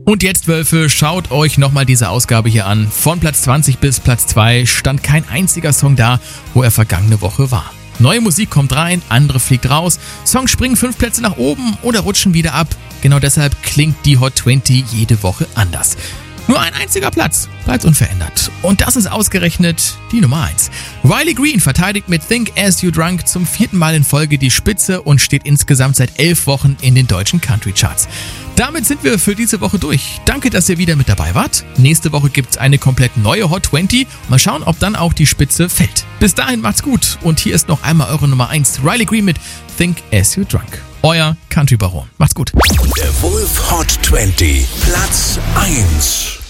Und jetzt, Wölfe, schaut euch nochmal diese Ausgabe hier an. Von Platz 20 bis Platz 2 stand kein einziger Song da, wo er vergangene Woche war. Neue Musik kommt rein, andere fliegt raus, Songs springen 5 Plätze nach oben oder rutschen wieder ab. Genau deshalb klingt die Hot 20 jede Woche anders. Nur ein einziger Platz bleibt unverändert. Und das ist ausgerechnet die Nummer 1. Riley Green verteidigt mit Think As You Drunk zum 4. Mal in Folge die Spitze und steht insgesamt seit 11 Wochen in den deutschen Country Charts. Damit sind wir für diese Woche durch. Danke, dass ihr wieder mit dabei wart. Nächste Woche gibt's eine komplett neue Hot 20. Mal schauen, ob dann auch die Spitze fällt. Bis dahin macht's gut. Und hier ist noch einmal eure Nummer 1. Riley Green mit Think As You Drunk. Euer Country Baron. Macht's gut. Der Wolf Hot 20, Platz 1.